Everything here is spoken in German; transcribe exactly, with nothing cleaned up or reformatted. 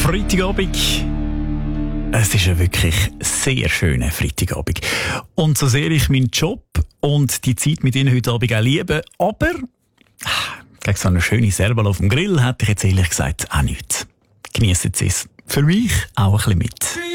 Freitagabend. Es ist ein wirklich sehr schöner Freitagabend. Und so sehr ich meinen Job und die Zeit mit Ihnen heute Abend auch liebe, aber gegen so eine schöne Serval auf dem Grill hätte ich jetzt ehrlich gesagt auch nichts. Geniessen Sie es. Für mich auch ein bisschen mit.